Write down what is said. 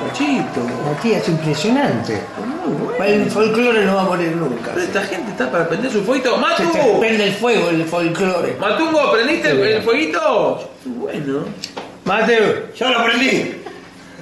Chito. Matías, impresionante. Muy bueno. El folclore no va a morir nunca. Pero esta gente está para prender su fueguito. Se ¡Matu! te prende el fuego, el folclore. Matungo, ¿prendiste el fueguito? Bueno. Mateo, yo lo prendí.